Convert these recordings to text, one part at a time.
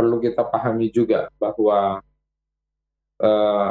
perlu kita pahami juga bahwa eh,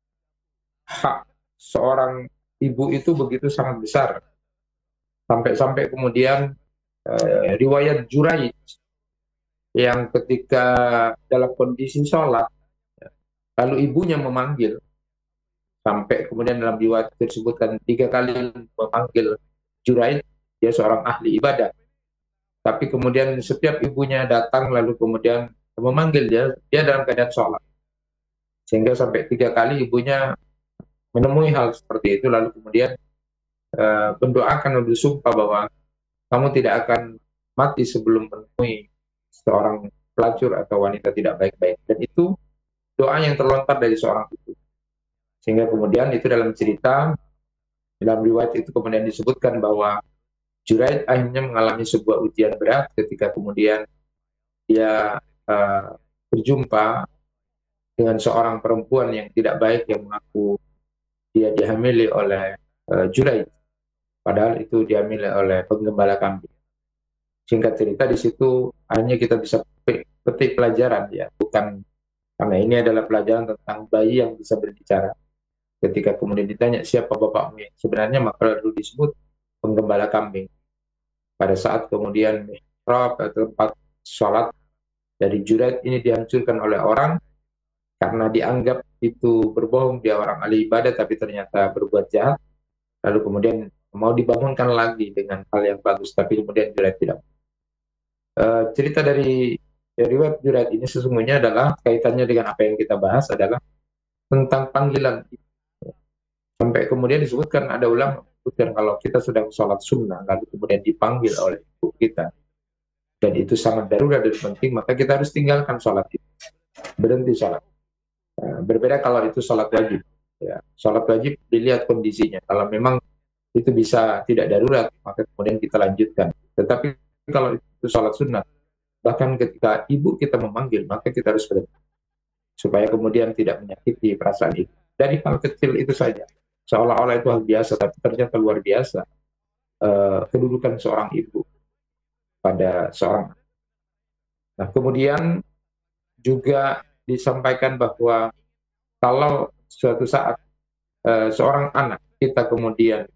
hak seorang ibu itu begitu sangat besar. Sampai-sampai kemudian riwayat Juraij yang ketika dalam kondisi sholat, lalu ibunya memanggil, sampai kemudian dalam riwayat disebutkan 3 kali memanggil Juraij, dia seorang ahli ibadah. Tapi kemudian setiap ibunya datang lalu kemudian memanggil dia dalam keadaan sholat. Sehingga sampai 3 kali ibunya menemui hal seperti itu, lalu kemudian mendoakan dan bersumpah bahwa kamu tidak akan mati sebelum menemui seorang pelacur atau wanita tidak baik-baik. Dan itu doa yang terlontar dari seorang ibu. Sehingga kemudian itu dalam cerita, dalam riwayat itu kemudian disebutkan bahwa Juraid akhirnya mengalami sebuah ujian berat ketika kemudian dia berjumpa dengan seorang perempuan yang tidak baik yang mengaku dia dihamili oleh Juraid. Padahal itu diambil oleh penggembala kambing. Singkat cerita di situ hanya kita bisa petik pelajaran ya, bukan karena ini adalah pelajaran tentang bayi yang bisa berbicara. Ketika kemudian ditanya siapa bapakmu yang sebenarnya, maka lalu disebut penggembala kambing. Pada saat kemudian mihrab atau tempat sholat dari Juraid ini dihancurkan oleh orang karena dianggap itu berbohong, dia orang ahli ibadah tapi ternyata berbuat jahat. Lalu kemudian mau dibangunkan lagi dengan hal yang bagus, tapi kemudian Juraid tidak. Cerita dari web Juraid ini sesungguhnya adalah kaitannya dengan apa yang kita bahas adalah tentang panggilan. Sampai kemudian disebutkan, ada ulama menyebutkan kalau kita sedang sholat sunnah lalu kemudian dipanggil oleh ibu kita dan itu sangat darurat dan penting, maka kita harus tinggalkan sholat itu, berhenti sholat. Berbeda kalau itu sholat wajib ya. Sholat wajib dilihat kondisinya, kalau memang itu bisa tidak darurat maka kemudian kita lanjutkan. Tetapi kalau itu sholat sunnah, bahkan ketika ibu kita memanggil maka kita harus berhenti supaya kemudian tidak menyakiti perasaan ibu. Dari hal kecil itu saja, seolah-olah itu hal biasa tapi ternyata luar biasa kedudukan seorang ibu pada seorang. Nah kemudian juga disampaikan bahwa kalau suatu saat seorang anak kita kemudian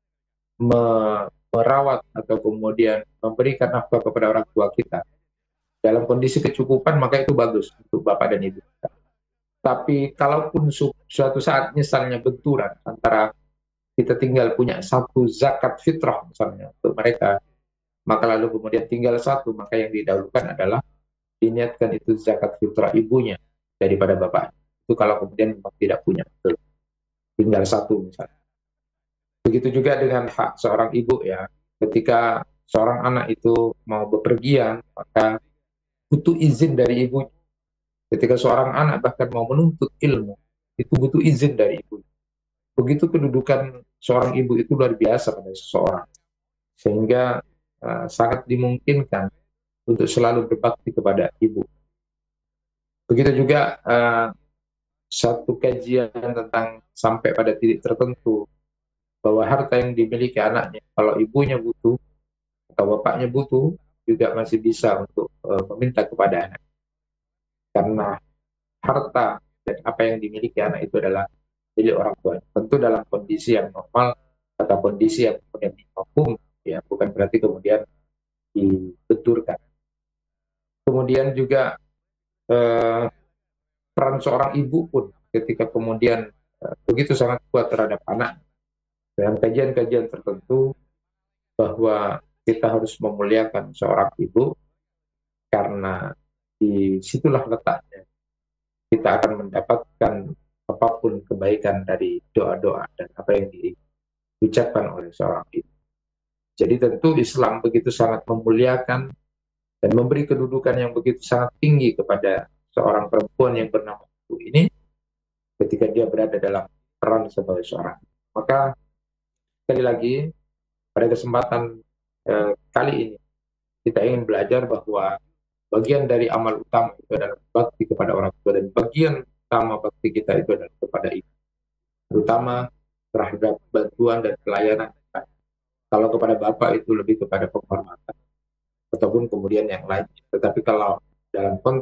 merawat atau kemudian memberikan nafkah kepada orang tua kita dalam kondisi kecukupan, maka itu bagus untuk bapak dan ibu kita. Tapi kalaupun suatu saat misalnya benturan antara kita tinggal punya satu zakat fitrah misalnya untuk mereka, maka lalu kemudian tinggal satu, maka yang didahulukan adalah diniatkan itu zakat fitrah ibunya daripada bapak. Itu kalau kemudian memang tidak punya, tinggal satu misalnya. Begitu juga dengan hak seorang ibu ya, ketika seorang anak itu mau bepergian, maka butuh izin dari ibu. Ketika seorang anak bahkan mau menuntut ilmu, itu butuh izin dari ibu. Begitu kedudukan seorang ibu itu luar biasa pada seseorang, sehingga sangat dimungkinkan untuk selalu berbakti kepada ibu. Begitu juga satu kajian tentang sampai pada titik tertentu bahwa harta yang dimiliki anaknya, kalau ibunya butuh atau bapaknya butuh, juga masih bisa untuk meminta kepada anak. Karena harta dan apa yang dimiliki anak itu adalah milik orang tua. Tentu dalam kondisi yang normal atau kondisi yang kemudian dihukum, ya bukan berarti kemudian dibenturkan. Kemudian juga peran seorang ibu pun ketika kemudian begitu sangat kuat terhadap anak. Dalam kajian-kajian tertentu bahwa kita harus memuliakan seorang ibu karena disitulah letaknya kita akan mendapatkan apapun kebaikan dari doa-doa dan apa yang diucapkan oleh seorang ibu. Jadi tentu Islam begitu sangat memuliakan dan memberi kedudukan yang begitu sangat tinggi kepada seorang perempuan yang bernama ibu ini ketika dia berada dalam peran sebagai seorang. Maka sekali lagi pada kesempatan kali ini kita ingin belajar bahwa bagian dari amal utama itu adalah bakti kepada orang tua, dan bagian utama bakti kita itu adalah kepada ibu, terutama terhadap bantuan dan pelayanan. Kalau kepada bapak itu lebih kepada penghormatan ataupun kemudian yang lain. Tetapi kalau dalam konteks